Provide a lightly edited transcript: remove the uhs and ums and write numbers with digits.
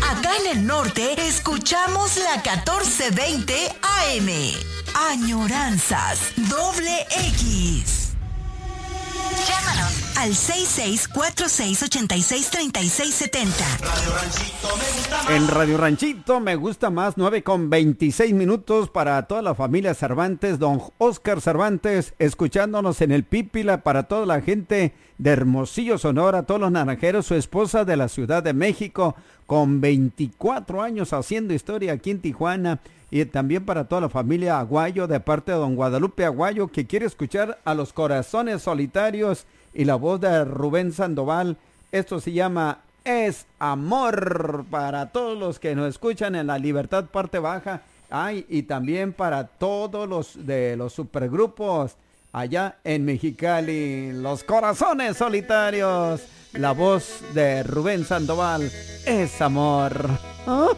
Acá en el norte escuchamos la 1420 AM. Añoranzas doble X. Llámanos al 6646863670. En Radio Ranchito me gusta más, 9:26 para toda la familia Cervantes, don Oscar Cervantes, escuchándonos en el Pípila, para toda la gente de Hermosillo, Sonora, todos los naranjeros, su esposa de la Ciudad de México, con 24 años haciendo historia aquí en Tijuana, y también para toda la familia Aguayo, de parte de don Guadalupe Aguayo, que quiere escuchar a los Corazones Solitarios y la voz de Rubén Sandoval. Esto se llama Es Amor, para todos los que nos escuchan en La Libertad parte baja. Ay, y también para todos los de los supergrupos allá en Mexicali, los Corazones Solitarios. La voz de Rubén Sandoval, Es Amor.